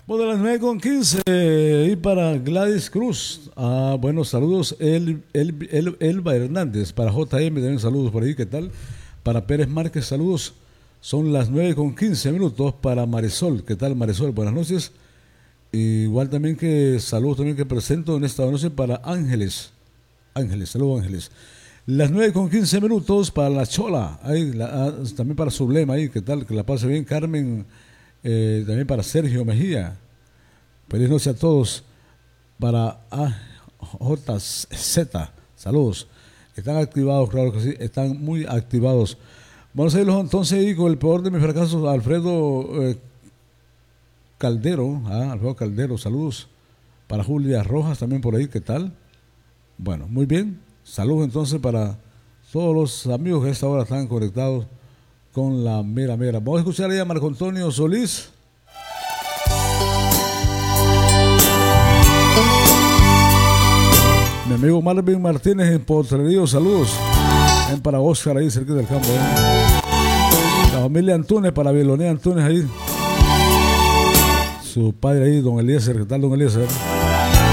Bueno, las 9:15 y para Gladys Cruz. Bueno, saludos. Elba Hernández. Para JM también saludos por ahí. ¿Qué tal? Para Pérez Márquez, saludos. Son las 9:15 para Marisol. ¿Qué tal, Marisol? Buenas noches. Igual también que saludos también que presento en esta noche para Ángeles. Saludos Ángeles. Las 9:15 para la Chola. Ahí, también para Sublema ahí. ¿Qué tal? Que la pase bien, Carmen. También para Sergio Mejía. Feliz noche a todos. Para AJZ. Saludos. Están activados, claro que sí. Están muy activados. Vamos a irlos entonces ahí con el peor de mis fracasos. Alfredo Caldero. Alfredo Caldero. Saludos. Para Julia Rojas también por ahí. ¿Qué tal? Bueno, muy bien. Saludos entonces para todos los amigos que a esta hora están conectados con la mera. Vamos a escuchar ahí a Marco Antonio Solís. Mi amigo Marvin Martínez en Potrerío, saludos. Para Oscar ahí cerca del campo. La familia Antunes, para Bielonía Antunes ahí. Su padre ahí, don Eliezer. ¿Qué tal, don Eliezer?